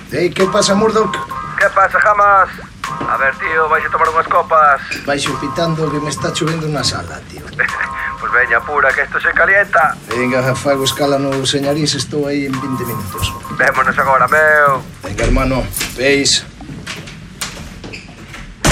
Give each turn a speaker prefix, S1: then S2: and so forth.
S1: Ei, que pasa, Murdoch?
S2: Que pasa, Jamás? A ver, tío, vais a tomar unhas copas.
S1: Baixo pitando que me está chovendo na sala, tío.
S2: Pues veña, apura, que esto se calienta.
S1: Venga, fago escala no señarís, estou aí en 20 minutos.
S2: Vémonos agora, meu.
S1: Venga, hermano, veis.